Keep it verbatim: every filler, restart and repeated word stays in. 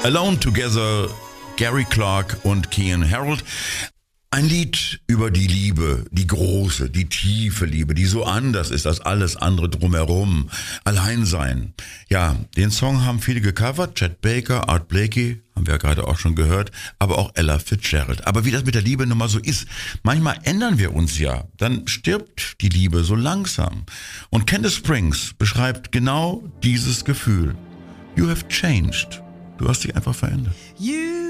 Alone Together, Gary Clark und Kian Harold. Ein Lied über die Liebe, die große, die tiefe Liebe, die so anders ist als alles andere drumherum. Alleinsein. Ja, den Song haben viele gecovert. Chet Baker, Art Blakey, haben wir ja gerade auch schon gehört, aber auch Ella Fitzgerald. Aber wie das mit der Liebe nun mal so ist, manchmal ändern wir uns ja. Dann stirbt die Liebe so langsam. Und Candice Springs beschreibt genau dieses Gefühl. You have changed. Du hast dich einfach verändert. You